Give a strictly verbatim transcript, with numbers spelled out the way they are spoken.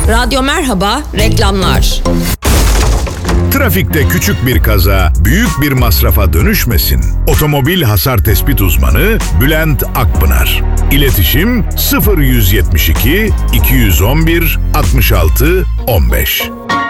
Radyo Merhaba, reklamlar. Trafikte küçük bir kaza büyük bir masrafa dönüşmesin. Otomobil hasar tespit uzmanı Bülent Akpınar. İletişim sıfır yüz yetmiş iki iki yüz on bir altmış altı on beş.